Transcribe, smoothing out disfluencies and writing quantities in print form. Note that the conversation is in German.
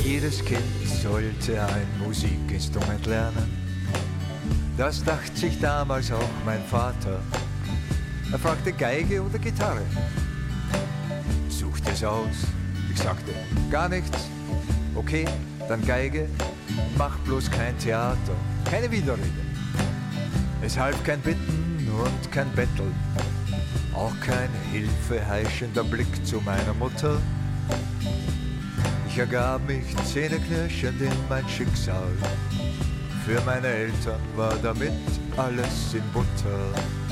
Jedes Kind sollte ein Musikinstrument lernen. Das dachte sich damals auch mein Vater. Er fragte Geige oder Gitarre. Suchte es aus. Ich sagte, gar nichts. Okay, dann Geige. Mach bloß kein Theater, keine Widerrede. Es half kein Bitten und kein Betteln. Auch kein hilfeheischender Blick zu meiner Mutter. Ich ergab mich zähneknirschend in mein Schicksal. Für meine Eltern war damit alles in Butter.